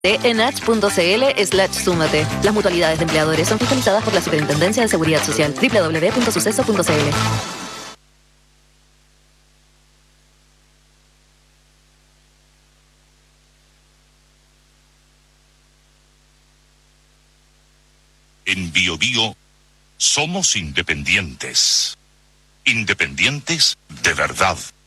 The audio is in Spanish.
enach.cl/súmate. Las mutualidades de empleadores son fiscalizadas por la Superintendencia de Seguridad Social. www.suceso.cl. En Bio Bio somos independientes. Independientes de verdad.